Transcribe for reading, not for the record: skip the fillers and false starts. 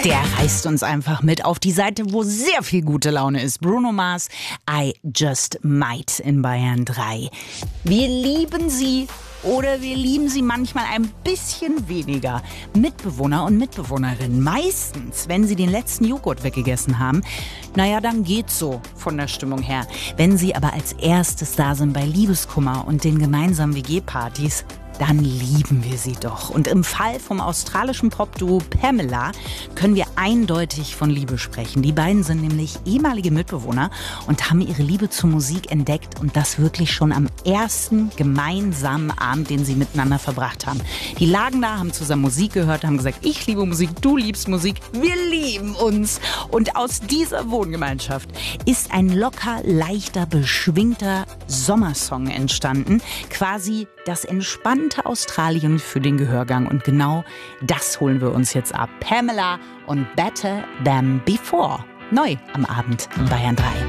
Der reißt uns einfach mit auf die Seite, wo sehr viel gute Laune ist. Bruno Mars, I Just Might in Bayern 3. Wir lieben sie oder wir lieben sie manchmal ein bisschen weniger. Mitbewohner und Mitbewohnerinnen, meistens, wenn sie den letzten Joghurt weggegessen haben, naja, dann geht's so von der Stimmung her. Wenn sie aber als erstes da sind bei Liebeskummer und den gemeinsamen WG-Partys, dann lieben wir sie doch. Und im Fall vom australischen Popduo Pamela können wir eindeutig von Liebe sprechen. Die beiden sind nämlich ehemalige Mitbewohner und haben ihre Liebe zur Musik entdeckt und das wirklich schon am ersten gemeinsamen Abend, den sie miteinander verbracht haben. Die lagen da, haben zusammen Musik gehört, haben gesagt, ich liebe Musik, du liebst Musik, wir lieben uns. Und aus dieser Wohngemeinschaft ist ein locker, leichter, beschwingter Sommersong entstanden. Quasi das entspannte Australien für den Gehörgang. Und genau das holen wir uns jetzt ab. Pamela und Better Than Before. Neu am Abend in Bayern 3.